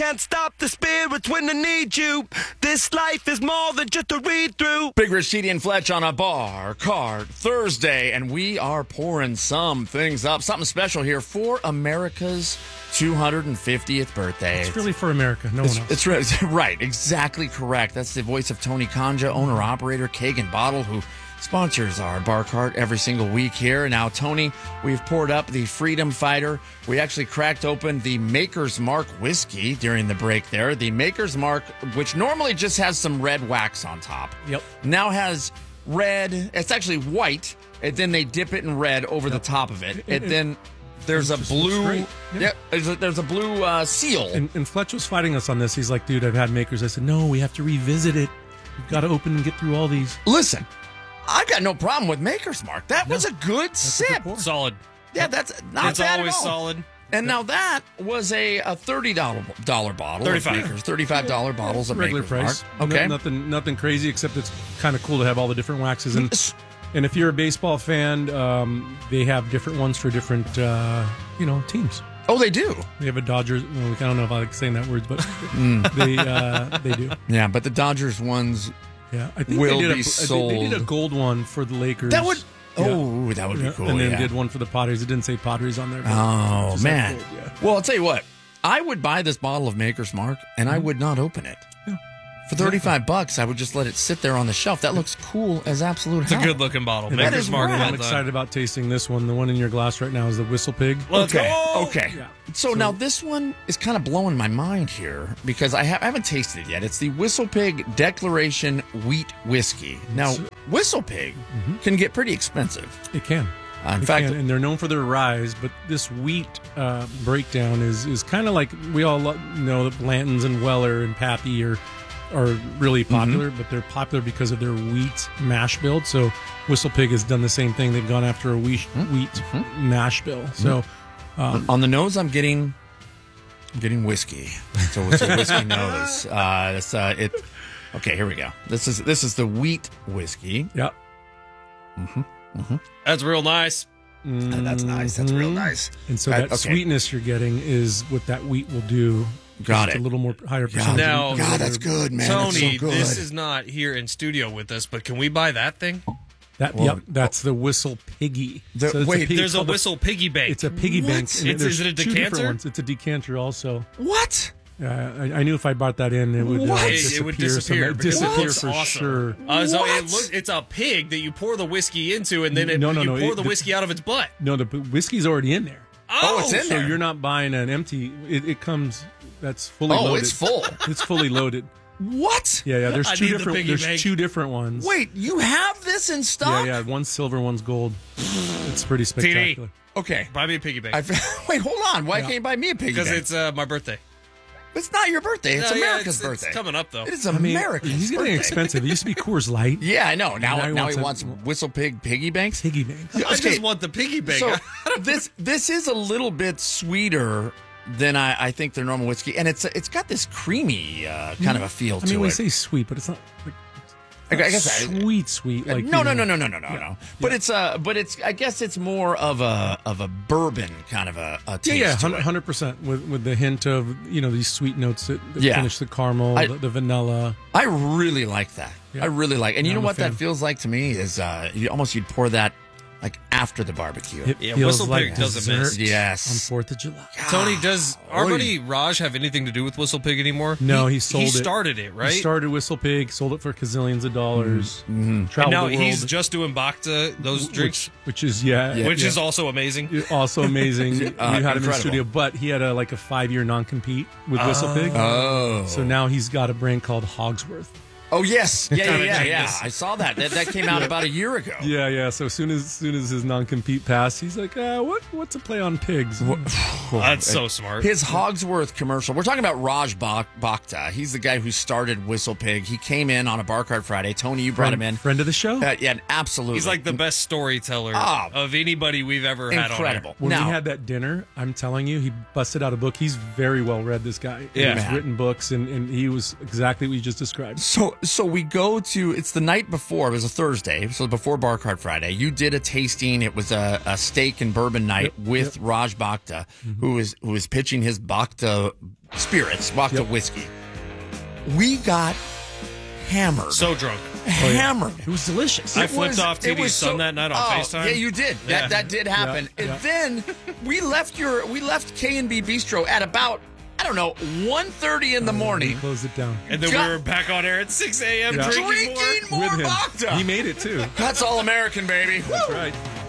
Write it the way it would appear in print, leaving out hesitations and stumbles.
Can't stop the spirits when they need you. This life is more than just a read-through. Big Rich, TD, and Fletch on a bar card Thursday, and we are pouring some things up. Something special here for America's 250th birthday. It's really for America, no one else. It's right, exactly correct. That's the voice of Tony Conja, owner-operator, Kagan Bottle, who sponsors our bar cart every single week here. Now, Tony, we've poured up the Freedom Fighter. We actually cracked open the Maker's Mark whiskey during the break there. The Maker's Mark, which normally just has some red wax on top. Yep. Now has red. It's actually white, and then they dip it in red over the top of it. And then there's a blue. Yeah. There's a blue seal. And Fletch was fighting us on this. He's like, dude, I've had Makers. I said, no, we have to revisit it. We've got to open and get through all these. Listen, I've got no problem with Maker's Mark. That was a good sip. Solid. Yeah, that's not It's bad always at all. solid. And now that was a $30 bottle. 35. Of Maker's, $35 bottles of Regular Maker's price. Mark. Okay. Nothing crazy, except it's kind of cool to have all the different waxes. And if you're a baseball fan, they have different ones for different, teams. Oh, they do? They have a Dodgers. Well, I don't know if I like saying that word, but they do. Yeah, but the Dodgers ones Yeah, I think will they did be They sold. did a gold one for the Lakers. That would... Yeah. Oh, that would be cool, And then yeah. did one for the Padres. It didn't say Padres on there. But Oh, just had man. gold, yeah. Well, I'll tell you what. I would buy this bottle of Maker's Mark, and I would not open it. Yeah. For $35, I would just let it sit there on the shelf. That looks cool as absolute It's a hell. good looking bottle. And That Maker's is Mark. rad. well I'm done. excited about tasting this one. The one in your glass right now is the Whistle Pig. Let's Okay. go. Okay. Yeah. So now this one is kind of blowing my mind here because I haven't tasted it yet. It's the Whistle Pig Declaration Wheat Whiskey. Now, Whistle Pig can get pretty expensive. It can. In It fact, can, and they're known for their rise, but this wheat breakdown is kind of like we all know that Blanton's and Weller and Pappy are really popular, but they're popular because of their wheat mash build. So Whistle Pig has done the same thing. They've gone after a wheat mash bill. So on the nose, I'm getting whiskey. So it's a whiskey nose. Okay, here we go. This is the wheat whiskey. yeah, That's real nice. That's nice. That's real nice. and so that sweetness you're getting is what that wheat will do. Got Just it. a little more higher percentage. Now- God, that's good, man. That's Tony, so good. this is not here in studio with us, but can we buy that thing? That's the Whistle Piggy. The- it's wait, pig- There's a called whistle piggy bank. It's a piggy bank. and Is there's it a two different decanter? ones. It's a decanter also. What? I knew if I brought that in, it would What? It would disappear. It'd disappear That's for awesome. sure. So What? it's a pig that you pour the whiskey into, and then you No, pour the the- whiskey out of its butt. No, the whiskey's already in there. Oh, it's in So there. you're not buying an empty. It comes. That's fully Oh, loaded. it's full. It's fully loaded. What? Yeah. There's I two need the different. piggy There's bank. two different ones. Wait, you have this in stock? Yeah. One's silver, one's gold. It's pretty spectacular. Okay. Buy me a piggy bank. Wait, hold on. Why can't you buy me a piggy Because bank? it's my birthday. It's not your birthday. It's No, yeah, America's birthday. It's coming up, though. It is I mean, America's he's getting birthday. expensive. It used to be Coors Light. Yeah, I know. Now he wants a- Whistle Pig piggy banks. Piggy banks. I just want the piggy bank. So this is a little bit sweeter than I think their normal whiskey, and it's got this creamy kind of a feel I mean, to we it. say sweet, but it's not. Like, I guess sweet. Like no. you know. But it's I guess it's more of a bourbon kind of a taste. Yeah, to it. 100% with the hint of these sweet notes that Yeah. finish the caramel, the vanilla. I really like that. Yeah. I really like, and you Yeah, know I'm a what that fan. feels like to me is you'd pour that like after the barbecue. It Yeah, feels Whistle like Pig doesn't dessert miss. Yes. on 4th of July. Tony, does our Oy. buddy Raj have anything to do with Whistle Pig anymore? No, he sold it. He started it, right? He started Whistle Pig, sold it for gazillions of dollars. Traveled and now the world, he's just doing Bacta, those drinks, which is which is also amazing. also amazing. We had him in incredible. the studio, but he had a 5-year non-compete with Whistle Pig. Oh. So now he's got a brand called Hogsworth. Oh yes. Yeah. genius. I saw that. That came out about a year ago. Yeah. So as soon as his non-compete passed, he's like, what's a play on pigs? That's so smart. His Hogsworth commercial. We're talking about Raj Bhakta. He's the guy who started Whistle Pig. He came in on a Bar Cart Friday. Tony, you brought him in. Friend of the show. Yeah, absolutely. He's like the best storyteller Ah. of anybody we've ever had on incredible. When Now, we had that dinner, I'm telling you, he busted out a book. He's very well read, this guy. Yeah. He's Man. written books, and he was exactly what you just described. so So we go to, it's the night before, it was a Thursday, so before Bar Cart Friday. You did a tasting. It was a steak and bourbon night with Raj Bhakta, who is pitching his Bhakta spirits, Bhakta whiskey. We got hammered. So drunk. Hammered. It was delicious. I flipped off it TD's was son that night on FaceTime. Yeah, you did. That did happen. Yeah. And then we left K&B Bistro at about, I don't know, 1:30 in the morning. Close it down. And then we were back on air at 6 a.m. Yeah. drinking more. Drinking more With him. Bhakta. He made it too. That's all American, baby. That's right.